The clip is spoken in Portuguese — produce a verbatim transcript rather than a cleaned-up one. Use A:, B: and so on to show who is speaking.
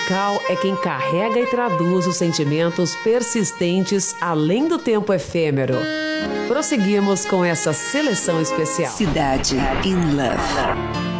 A: musical é quem carrega e traduz os sentimentos persistentes além do tempo efêmero. Prosseguimos com essa seleção especial.
B: Cidade in Love.